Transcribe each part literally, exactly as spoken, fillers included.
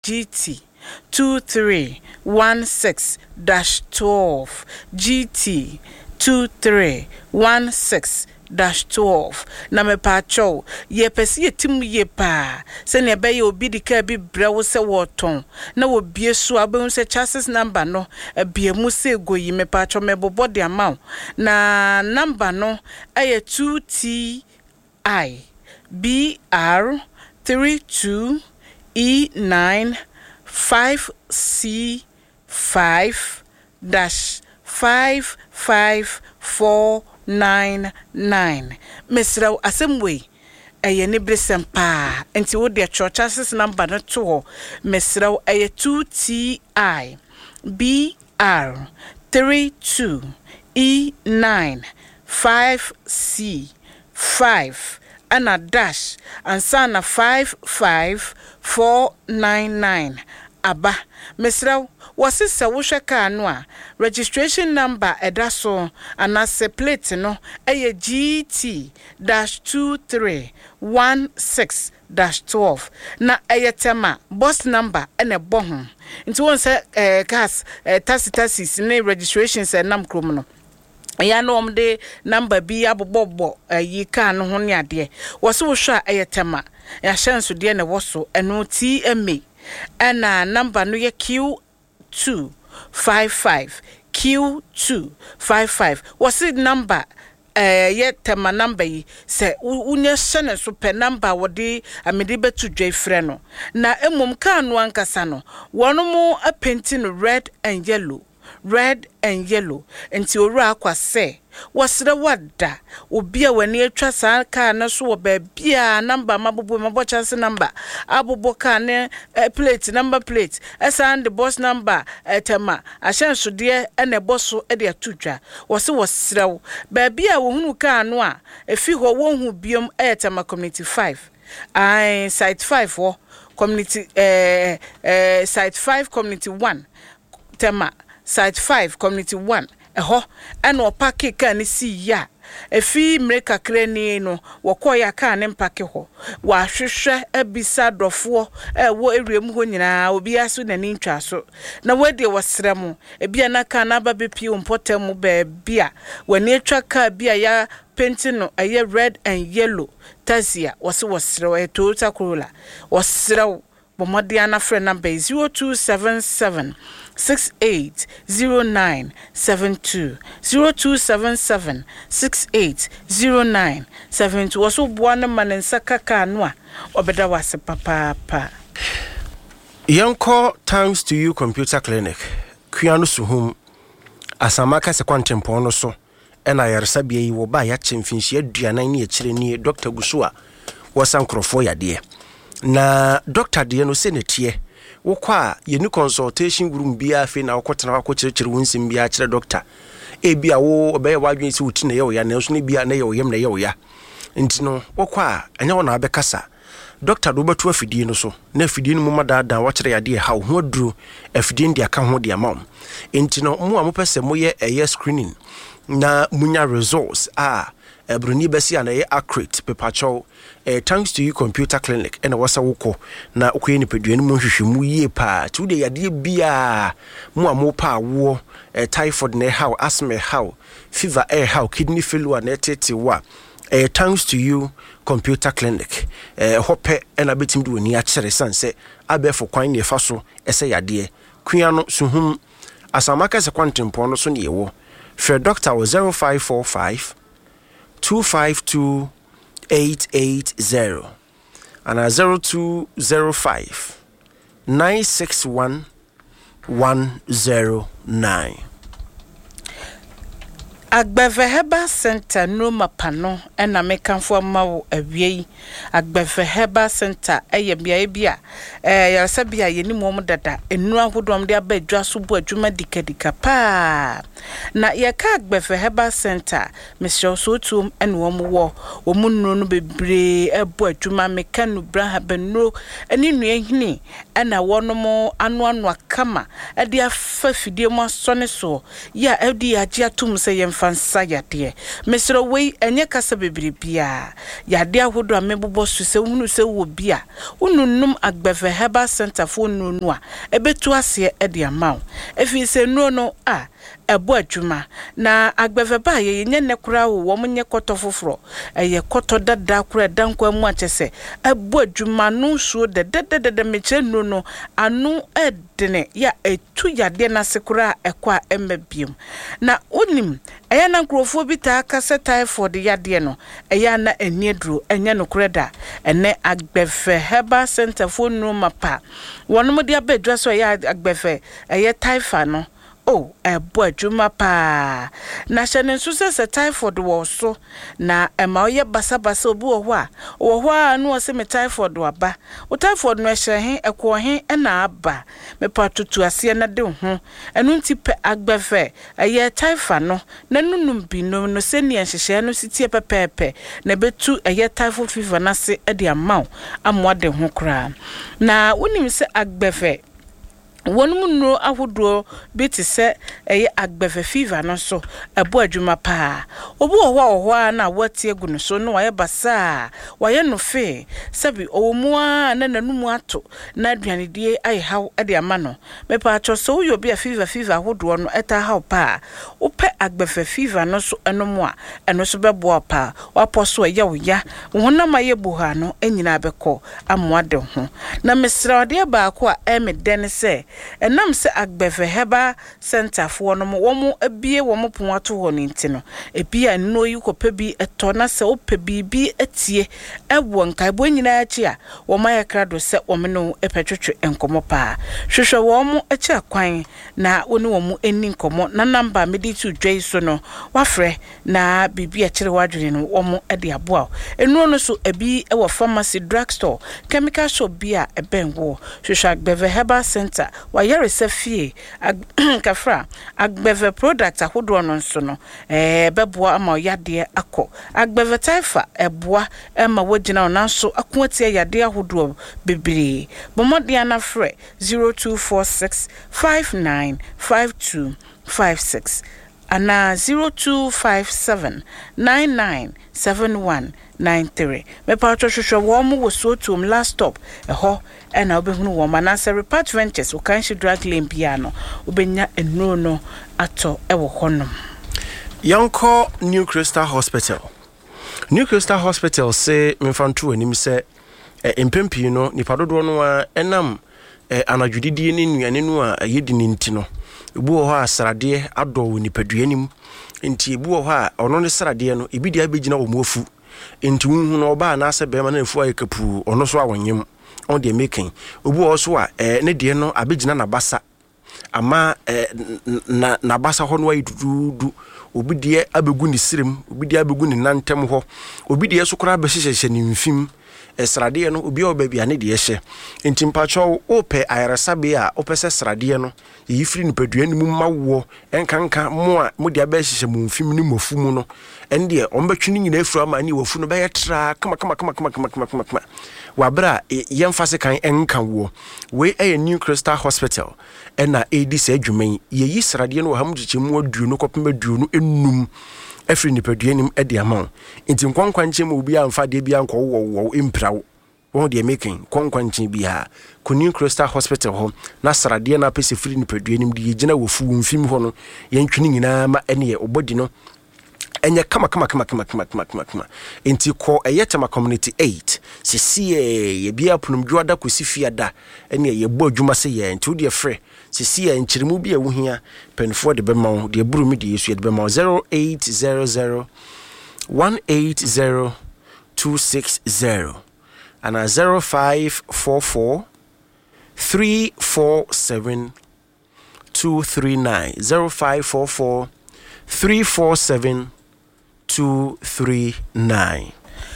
G T two three one six dash twelve G T two three one six dash twelve na me pa cho ye pesi yetim ye pa se ne be ye obi dika bi brewo se woton na wo bie so abun se chassis number no bie mu se goyi me pa cho me bobo de amount na number no aye two T I B R three two E nine five C five dash five five four nine nine. Misra Assembly a ne brisem pa enti wo de churches number no to Misra a two T I B R three two E nine five C five and a dash and sana five five four nine nine. Aba Misra wasi se wo hwe ka no a registration number edaso anase plate no eye G T two three one six dash twelve na eye tema bus number ene bo ho nti won se eh gas eh taxi taxis ne registration se nam krom no ya no om de number bi abobobo yi ka no ho ne ade wasi wo hwe eye tema ya hyenso de ne woso eno T M A ana number no ye Q two five five Q two five five what's the number eh yet tema number yi se unye sene so pe number wodi amede betu dwe frɛ no na emom ka no ankasa no wono mo painting red and yellow red and yellow enti owura akwa se wasre wada obi a wani atwa saa ka na so wo ba bia number mabobo mabo chance number abobo ka ne uh, plate number plate esa the boss number etema ahyenso de ene boso e de atudwa wose wasre wo ba bia wo hunu ka no a efi ho wo hu biom etema community five ai site five wo community eh eh site five community one tema site five community one eho eno opake ka ne si ya efi mreka kreni no wokoya ka ne mpake ho wa hwehwe abisa dofo e wo ewrem ho nyina obi aso na ni ntwa so na wade wasrem ebia na ka na ba bepi umpotem ba bia wani atwa ka bia ya painting no aye red and yellow tazia wase wasrew e Toyota Corolla wasrew bomodiana friend number zero two seven seven six eight zero nine seven two zero two seven seven six eight zero nine seven two waso buana manensa kaka no a obeda wase papa pa Yanko thanks to you computer clinic kuano suhum asamaka se kwantempo no so ena yaresabia yi wo ba ya chemfinhia aduanan ne akire ni Doctor Gusua wasankrofo yade na doctor de no senetie wo kwa yenu consultation room bia fe na okotena akokyerkyere wonsim bia kire doctor e bia wo obaye wadwen si wuti na ye wo ya na so ne bia na ye wo yem na ye wo ya ntino wo kwa anya wo na abekasa doctor do batu afidie no so na afidie no mama daada wo kire yade ha ho aduru afidie ndi aka ho de amam ntino mu a mopese moye eye screening na munya results ah Bruni besi ana ye accurate pepacho eh, thanks to you computer clinic ena wasa woko na ukoye ni peduani mu hwehwemu yie pa tude yade bia mu amopa wo eh, typhoid ne how asthma how fever air how kidney failure na tete wa eh, thanks to you computer clinic eh, hope ena betim de woni a kire sanse abefo kwan ne fa so ese yade kua no suhum asamaka se kwantempo no so ne yewo for doctor was zero five four five two five two eight eight zero and a zero two zero five nine six one one zero nine. Agbeve Herbal Center no mapano ena mekanfo mawo awie Agbeve Herbal Center eye bia bia eh yarasa bia yeni mom dada enu ahodom de abadwa so bo adwuma dikadika pa na ye ka Agbeve Herbal Center Mister Sotum ene wom wo wom nnu no bebre ebo adwuma mekanu bra habenro eni nu ehini ena wonom anu anu akama e de afafidie mo asone so ya e de age atum se yem fansa yade mesro wei enye kasa bebribia yade ahodo amebobo so se hunu se wo bia ununum agbefe herbal center fo nunu a ebetu ase e de amaw efi se nu no a ebo adwuma na agbefe ba ye nye ne kura wo wo nye koto foforo eye koto dada kura danko mu achese ebo adwuma no so de de de de meche nu no anu edene ya etu yade na sekura ekwa emebiem na onim eye na nkrofo bi ta aka typhoid yade no eye na eniedro enye no kureda ene agbefe herbal center fo nu mapa wonum de abedwa so eye agbefe eye typhoid no oh ebo adwuma pa na hyene nso se typhoid wo so na ema oye basa basa obi wo ho a wo ho a no se me typhoid aba o typhoid no hye he ekwo he na aba me pa tutu ase na de ho enu nti pe agbefe eye typhoid no na nunum bi no no se ne hye no sitie pepepe na betu eye typhoid fever na se e de amaw amwa de ho kra na wonim se agbefe wonum no ahodo beti se eye agbefe fever no so ebo adwuma pa obu oho oho na watie gu no so no waye basa waye no fe sabi owomua na nanum ato na aduane die aye haw ade ama no mepa acho so yo bia fever fever ahodo no eta haw pa upe agbefe fever no so enomo a eno so bebo pa waposo eye wo ya wona maye buha no enyina beko amoade ho na mesra ode ba ko a emeden se enam se agbefe heba center fo no mo wo abie wo mo pon ato ho ni ntino ebia no yi kopa bi eto na se opa bi bi atie ewo nkai bo nyina achi a wo maye krado se wo me no epetwetwe enkomo pa hwehwe wo mo achi akwan na woni wo mo eni nkomo na number medi tu dwai so no wafre na bibia kire wadwene no wo mo ade aboa enu no so ebi ewo pharmacy drugstore chemical shop bia ebenwo hwehwe agbefe heba center yare safie kafra agbeve product ahodo no nso no eh beboa ama yade akọ agbeve taifa eboa ema wagina na nso akoatie yade ahodo bebere bomode ana frɛ zero two four six five nine five two five six ana zero two five seven nine nine seven one nine three me pa twhwhwe wo mo wo so tum last stop eho ena obehunu wo manase repart ventures okanshi drug lane piano obenya enu no ato ewo honom Yanko New Crystal Hospital New Crystal Hospital say memfantu anim se empempi no nipadodo no a enam anadwudidie ne nuane no a yedi ne ntino ebu ho asrade ado wo nipaduanim nti ebu ho a ono ne srade no ebidi abegina wo mofu nti hu no ba na ase be ma na efu ayi kapu ono so awonyem on the making obu also a ne de no abegina na basa ama na na basa ho no ayi dudu obi de abegu ni sirem obi de abegu ni nantem ho obi de so kora behyehyehye ni mfim esrade no obi o ba bia ne de hye nti mpacho ope ayresabe a opese srade no yifiri ni paduani mu mawo enkanka mo a mo de abehyehyehye mu mfim ni mofu mu no ende o mbetwini nyina afura ma ni wofu no be yetra kama kama kama kama kama kama kama wabra yemfase kan enka wo we eye New Crystal Hospital ena edi se adwuman ye yi srade no wa hamjiche mu aduo no kopem aduo no enum afri ni paduanim e de ama nti nkwankwanche ma obi amfa de bia nkwo wo wo imprawo won de making kwankwanche bia ko New Crystal Hospital ho na srade na pese fri ni paduanim de yegina wofu mfim ho no yentwini nyina ma ene ye obodi no enye kama kama kama kama kama kama kama kama enti ko eyetama community eight sisi ye bia punum dwada kosifia da ene ye bo adwuma se ye enti de frɛ sisi ye nkyirimu bia wo hia penfo de bema de buru mi de yesu de bema zero eight zero zero one eight zero two six zero and zero five four four three four seven two three nine zero five four four three four seven two three nine.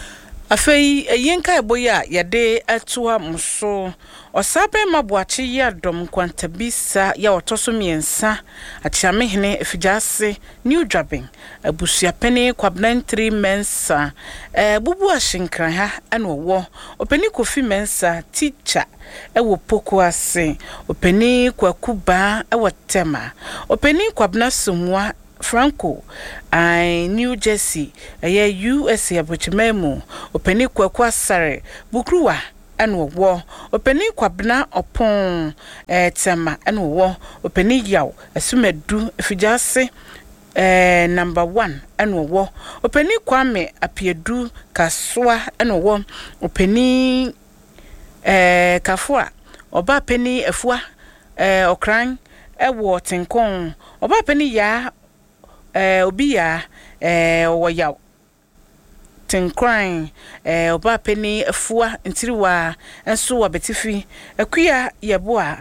Afei yenka eboya yade atoa muso osabe mabuachi ya dom kwantabisa ya otoso miensa atiamehene efijase New Drabin abusia peni kwabnan three mensa eh bubu ashinkran ha ana wo openi kofi mensa teacher ewo poko ase openi kwakuba ewo tema openi kwabna somwa Franco I New Jersey eye U S A Bochimemu openi kwakwa sare Bukruwa eno wo openi kwabna opon eh tema eno wo openi yaw asumedu efijase eh number one eno wo openi kwame apiedu kaswa eno wo openi eh kafua oba peni efua eh okran ewo tenkon oba peni ya eh obi ya eh wo yaw tenkran eh oba peni efua ntiriwa enso wa betifi akua yeboa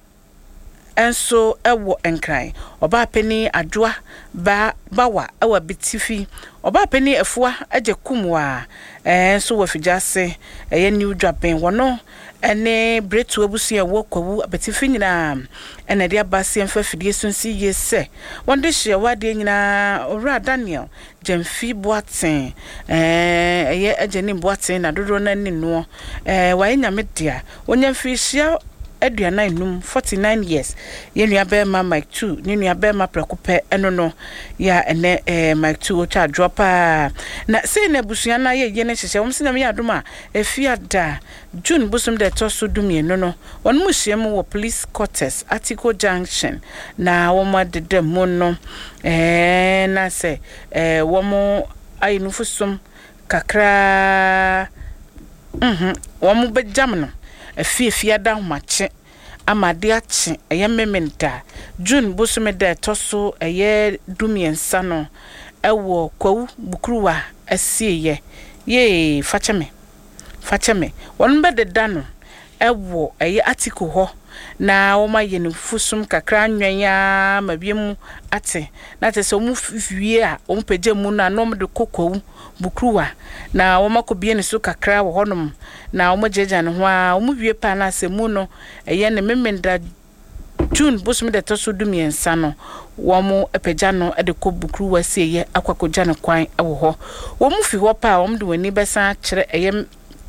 enso ewo enkran oba peni adwoa ba bawa ewa betifi oba peni efua aje kumwa eh enso wa fijase eye new dwapen wono ene bretu abusia wo kwawu abetifi nyina ene dia basie mfa fidie sunsi yese wonde hye wade nyina owura Daniel Jemfi Boaten eh eye ageni Boaten na dodo na nino eh waye nyamedia wonya fihia aduana enum forty-nine years yenua be ma Mike two yenua be ma prekope eno no ya ene eh Mike two ocha dropa na say na busua na ye ye ne hye wom sinam ya adoma efiada June busum de toso dumie no no won mu hiem wo police quarters Article Junction na wo ma de dem no eh na say eh wo mo ayinufusum kakra mhm wo mo be jam no efiefia da mache amade ache eye mementa June bosume da toso eye dumiensa no ewo kwawu Bukruwa asieye ye facheme facheme wonbe de dano ewo eye Article ho na woma yenu fusum kakra anwen ya mabiemu ate na tese omu wie a omu peje mu na no de kokwawu Bukruwa na woma ko bie ne so kakra wo honom na woma jeja ne ho a omu wie pa na asemu no eye ne memenda June bosum de toso dumiensa no womo epeja no e de ko Bukruwa sieye akwakoja ne kwan e wo ho womu fi ho pa wom de wani besa kire eye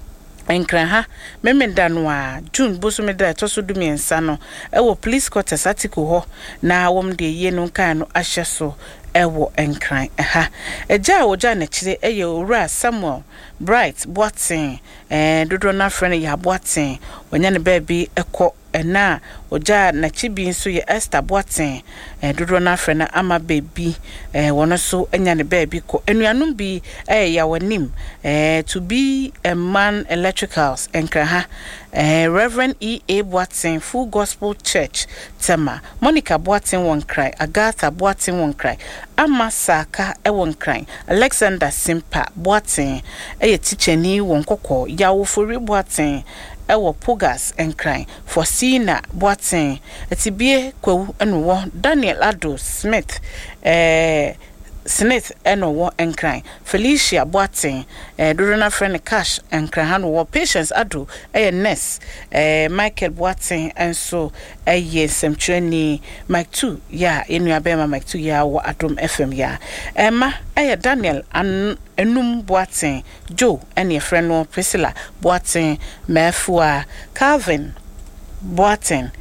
enkran ha memenda no a June bosume da toso dumiensa no ewo police quarters Article ho na wom de ye no kan no ahye so ewo enkran ha eja oja na kire eye owura Samuel Bright Boaten eh dodo na friend ya Boaten wonya ne baby ekọ ena oja na chibi nso ye Esther Boaten eh dodo na friend na ama baby eh wono so enya ne baby ko enuanum bi eh ya wanim eh to be a man electricals enkran ha eh Reverend E A Boaten Full Gospel Church tema Monica Boaten won cry Agatha Boaten won cry Ama Saka e won cry Alexander Simpa Boaten e teacher ni won kokko yawo fori Boaten ewo Pogas enkran Fosina Boaten etibie kwawu eno wo Daniel Ado Smith eh Smith eno wo enkran Felicia Boaten eh Dorona friend Cash enkran han wo Patience Ado eh nurse eh Michael Boaten enso eh semtreni Mike two ya enu abema Mike two ya wo Adom F M ya Emma eh Daniel an enum Boaten Joe ene friend no Priscilla Boaten Mefua Calvin Boaten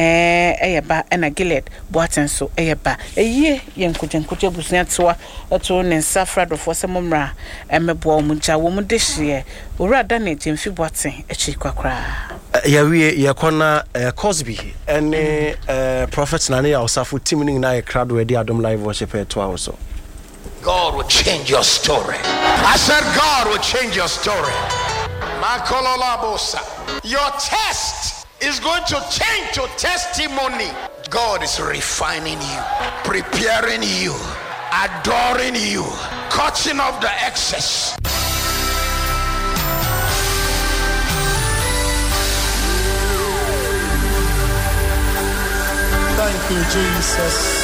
eh eyeba ena Gilead Boaten so eyeba eye yenkojenkoje busunya toa eto ne safra do fo semomra emebo omuja wo mu dehye owura Daniel Jemfi Boaten echi kwakra ya wie ya kona Cosby ene prophet nane ya osafo team ni na ye crowd we di Adom live worship to also God will change your story. I said God will change your story. Your test is going to change to testimony. God is refining you, preparing you, adoring you, cutting off the excess. Thank you, Jesus.